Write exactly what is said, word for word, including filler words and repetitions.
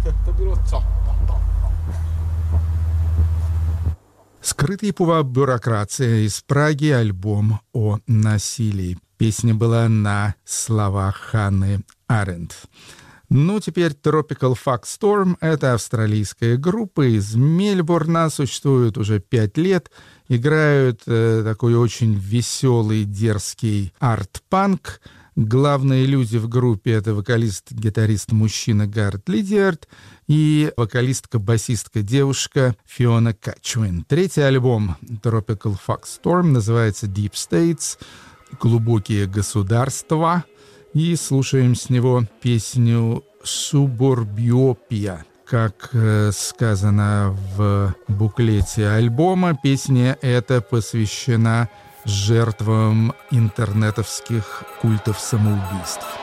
Скрытая бюрократия из Праги, альбом о насилии. Песня была на словах Ханны Аренд. Ну, теперь Tropical Fuck Storm — это австралийская группа из Мельбурна, существует уже пять лет, играют э, такой очень веселый, дерзкий арт-панк. Главные люди в группе — это вокалист-гитарист-мужчина Гаррет Лидиард и вокалистка-басистка-девушка Фиона Качуин. Третий альбом Tropical Fuck Storm называется Deep States — «Глубокие государства». И слушаем с него песню «Субурбиопия». Как э, сказано в буклете альбома, песня эта посвящена жертвам интернетовских культов самоубийств.